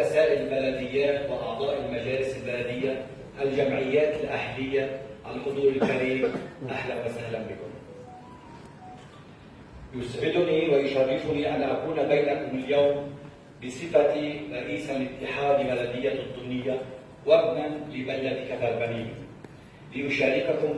رؤساء البلديات وأعضاء المجالس البلدية، الجمعيات الأهلية، الحضور الكريم، أهلا وسهلا بكم. يسعدني ويشرفني أن أكون بينكم اليوم بصفتي رئيسا لاتحاد بلدية الطنية وابنا لبلدة كفر بنين، لأشارككم